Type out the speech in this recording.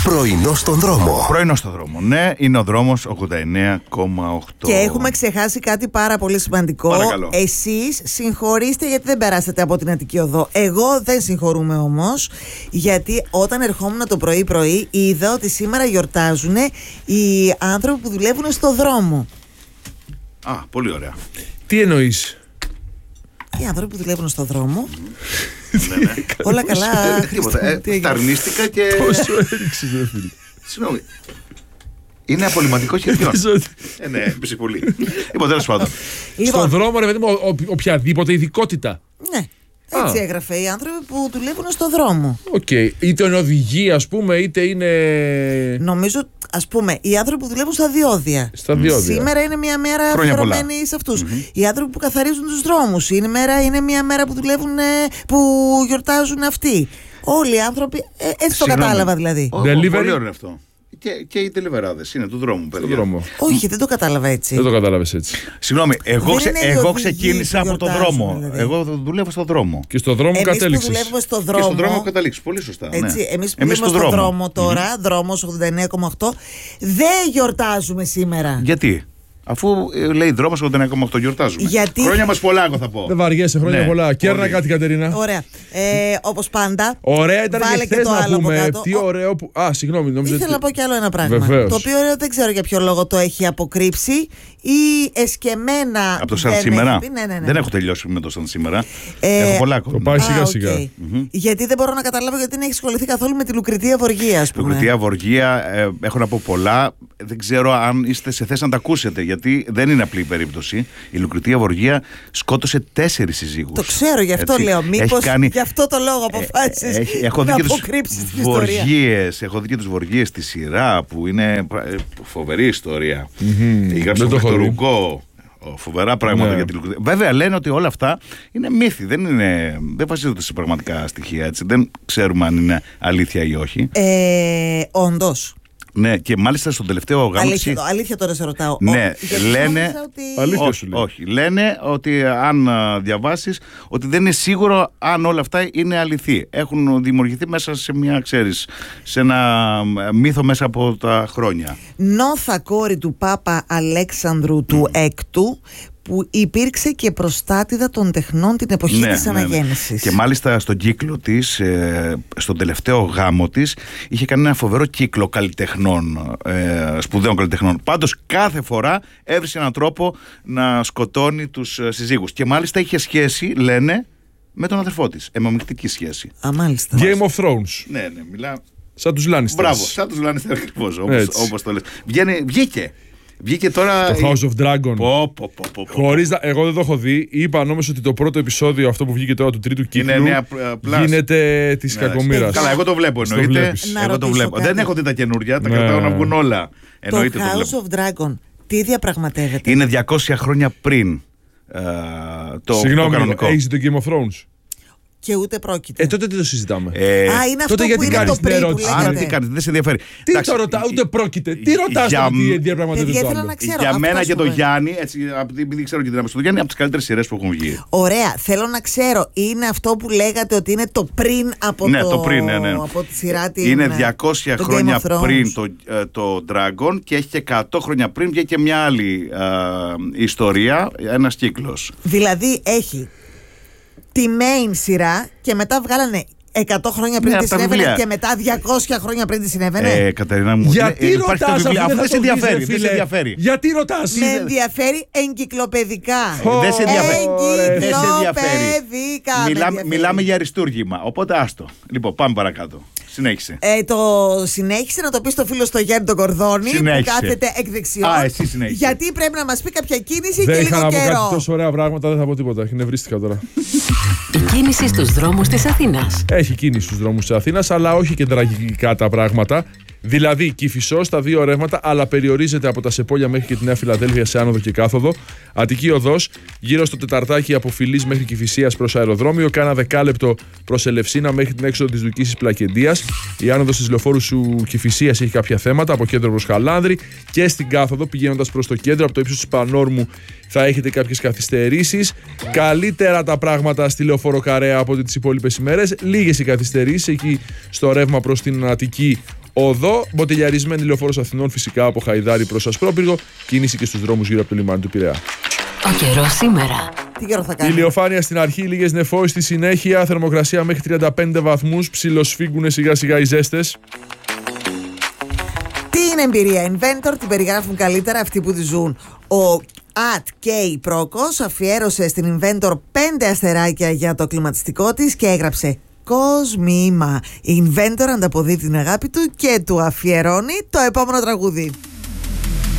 Πρωινό στον δρόμο. Πρωινό στον δρόμο. Ναι, είναι ο δρόμος 89,8. Και έχουμε ξεχάσει κάτι πάρα πολύ σημαντικό. Παρακαλώ. Εσείς συγχωρήστε γιατί δεν περάσατε από την Αττική Οδό. Εγώ δεν συγχωρούμε όμως, γιατί όταν ερχόμουν το πρωί-πρωί είδα ότι σήμερα γιορτάζουν οι άνθρωποι που δουλεύουν στο δρόμο. Α, πολύ ωραία. Τι εννοείς? Οι άνθρωποι που δουλεύουν στο δρόμο. Ναι. Όλα καλά. Τίποτα. Ταρνίστηκα και. Πόσο έριξες, ρε φίλε? Συγγνώμη. Είναι απολυμαντικό χεριών. Ναι, ψυχολή. Λοιπόν, τέλος πάντων. Στον δρόμο, ρε παιδί μου, οποιαδήποτε ειδικότητα. Ναι. Έτσι έγραφε, οι άνθρωποι που δουλεύουν στο δρόμο. Οκ. Είτε είναι οδηγία, ας πούμε, είτε είναι. Νομίζω, ας πούμε, οι άνθρωποι που δουλεύουν στα διόδια. Στα διόδια. Σήμερα είναι μια μέρα αφιερωμένη σε αυτούς. Οι άνθρωποι που καθαρίζουν τους δρόμους. Είναι μια μέρα που δουλεύουν, που γιορτάζουν αυτοί. Όλοι οι άνθρωποι. Έτσι το κατάλαβα δηλαδή. Πολύ ωραίο είναι αυτό. Και οι τελεβεράδες είναι του δρόμου, παιδιά. Όχι, δεν το κατάλαβα έτσι. Δεν το κατάλαβες έτσι. Συγγνώμη, εγώ οδηγοί ξεκίνησα που από το γιορτάζουν, δρόμο. δηλαδή. Εγώ δουλεύω στο δρόμο. Και στο δρόμο Εμείς που κατέληξες. δουλεύουμε στο Και δρόμο. στον δρόμο έχω καταλήξει. Πολύ σωστά. Έτσι, εμείς που Εμείς δουλεύουμε στο στο δρόμο τώρα, δρόμος 89,8, δεν γιορτάζουμε σήμερα. Γιατί? Αφού λέει δρόμος 89,8 γιορτάζουμε. Γιατί? Χρόνια μας πολλά, εγώ θα πω. Δεν βαριέσαι, χρόνια Ναι, πολλά. Κέρνα πολύ. κάτι, Κατερίνα. Ωραία. Όπως πάντα. Ωραία ήταν βάλε και χθες το να άλλο από πούμε. κάτω. Τι ωραίο που. Α, συγγνώμη, νόμιζα. Ήθελα να πω κι άλλο ένα πράγμα. Βεβαίως. Το οποίο δεν ξέρω για ποιο λόγο το έχει αποκρύψει ή εσκεμμένα. Από το σαν δεν σήμερα. έχει πει. Ναι. Δεν έχω τελειώσει με το σαν σήμερα. Έχω πολλά ακόμα. Το πάει σιγά-σιγά. Okay. Γιατί δεν μπορώ να καταλάβω γιατί δεν έχει ασχοληθεί καθόλου με τη Λουκριτία Βοργία, ας πούμε. Λουκριτία Βοργία, έχω να πω πολλά. Δεν ξέρω αν είστε σε θέση να τα ακούσετε, γιατί δεν είναι απλή η περίπτωση. Η Λουκριτία Βοργία σκότωσε 4 συζύγους. Το ξέρω, γι' αυτό λέω. Μήπως γι' αυτό το λόγο αποφάσισες να αποκρύψεις την ιστορία. Έχω δει και τους Βοργίες στη σειρά που είναι φοβερή ιστορία. Γράψε το το Ρουγκό. Φοβερά πράγματα για τη Λουκριτία. Βέβαια λένε ότι όλα αυτά είναι μύθοι. Δεν βασίζονται σε πραγματικά στοιχεία. Έτσι. Δεν ξέρουμε αν είναι αλήθεια ή όχι. Όντως. Ναι, και μάλιστα στον τελευταίο γάμο. Αλήθεια τώρα σε ρωτάω. Ναι, λένε. Αλήθεια σου λέει. Όχι, λένε ότι αν διαβάσεις, ότι δεν είναι σίγουρο αν όλα αυτά είναι αληθή. Έχουν δημιουργηθεί μέσα σε μια, ξέρεις, σε ένα μύθο μέσα από τα χρόνια. Νόθα κόρη του Πάπα Αλέξανδρου του Έκτου, που υπήρξε και προστάτηδα των τεχνών την εποχή της αναγέννησης. Και μάλιστα στον κύκλο της, στον τελευταίο γάμο της, είχε κάνει ένα φοβερό κύκλο καλλιτεχνών, σπουδαίων καλλιτεχνών. Πάντως κάθε φορά έβρισε έναν τρόπο να σκοτώνει τους συζύγους. Και μάλιστα είχε σχέση, λένε, με τον αδερφό της. Αιμομυκτική σχέση. Α, μάλιστα. Game of Thrones. Ναι, μιλά. Σαν τους Lannister. Μπράβο, σαν τους Lannister ακριβώς, όπως το λες. Βγήκε τώρα. Το House of Dragon. Χωρίς εγώ δεν το έχω δει. Είπα όμως ότι το πρώτο επεισόδιο, αυτό που βγήκε τώρα του τρίτου κύκλου, γίνεται της κακομοίρας. Καλά, εγώ το βλέπω, εννοείται. Εγώ το βλέπω. Δεν έχω δει τα καινούρια, τα κρατάω να βγουν όλα. Το House of Dragon, τι διαπραγματεύεται? Είναι 200 χρόνια πριν το κανονικό. Έχεις το Game of Thrones? Και ούτε πρόκειται. Τότε τι το συζητάμε. Είναι αυτό που είναι το πριν που λέγεται. Τι κάνεις, δεν σε ενδιαφέρει. Τι το ρωτάω, ούτε πρόκειται. Τι ρωτάς τι διαπραγματεύεται το άλλο? Για μένα και το Γιάννη, επειδή ξέρω και την άποψη του Γιάννη, από τις καλύτερες σειρές που έχουν βγει. Ωραία, θέλω να ξέρω, είναι αυτό που λέγατε ότι είναι το πριν από από τη σειρά την. Είναι 200 χρόνια πριν το Dragon και έχει και 100 χρόνια πριν βγήκε μια άλλη ιστορία, ένας κύκλος. Δηλαδή έχει τη main σειρά και μετά βγάλανε 100 χρόνια πριν τι συνέβαινε και μετά 200 χρόνια πριν τι συνέβαινε. Κατερίνα μου, γιατί ρωτάς αφού δεν σε ενδιαφέρει. Γιατί ρωτάς? Με ενδιαφέρει εγκυκλοπαιδικά. Δεν σε ενδιαφέρει. Εγκυκλοπαιδικά. Μιλάμε για αριστούργημα, οπότε άστο. Λοιπόν, πάμε παρακάτω. Συνέχισε. Συνέχισε να το πει στο φίλο στο Γιάννη τον Κορδόνη που κάθεται εκ δεξιών. Εσύ συνέχισε. Γιατί πρέπει να μας πει κάποια κίνηση δεν και λίγο καιρό. Δεν είχα να πω κάτι τόσο ωραία πράγματα, δεν θα πω τίποτα. Εκνευρίστηκα τώρα. Η κίνηση στους δρόμους της Αθήνας. Έχει κίνηση στους δρόμους της Αθήνας, αλλά όχι και τραγικά τα πράγματα. Δηλαδή, Κηφισός στα δύο ρεύματα, αλλά περιορίζεται από τα Σεπόλια μέχρι και τη Νέα Φιλαδέλφια σε άνοδο και κάθοδο. Αττική Οδός, γύρω στο Τεταρτάκι από Φιλής μέχρι Κηφισίας προς αεροδρόμιο. Κάνα δεκάλεπτο προς Ελευσίνα μέχρι την έξοδο της Δουκίσης Πλακεντίας. Η άνοδος της λεωφόρου σου Κηφισίας έχει κάποια θέματα από κέντρο προς Χαλάνδρη. Και στην κάθοδο, πηγαίνοντας προς το κέντρο, από το ύψος της Πανόρμου, θα έχετε κάποιες καθυστερήσεις. Καλύτερα τα πράγματα στη Λεωφόρο Καρέα από τις υπόλοιπες ημέρες. Λίγες οι καθυστερήσεις εκεί στο ρεύμα προς την Αττική, Οδό, μποτιλιαρισμένη λεωφόρος Αθηνών, φυσικά από Χαϊδάρι προς Ασπρόπυργο. Κίνηση και στους δρόμους γύρω από το λιμάνι του Πειραιά. Ο καιρός σήμερα. Τι καιρό θα κάνει? Ηλιοφάνεια στην αρχή, λίγες νεφώσεις στη συνέχεια. Θερμοκρασία μέχρι 35 βαθμούς. Ψιλοσφίγγουνε σιγά σιγά οι ζέστες. Τι είναι εμπειρία? Inventor την περιγράφουν καλύτερα αυτοί που τη ζουν. Ο @K Πρόκος αφιέρωσε στην Inventor 5 αστεράκια για το κλιματιστικό της και έγραψε «Κοσμήμα». Η Inventor ανταποδίδει την αγάπη του και του αφιερώνει το επόμενο τραγούδι.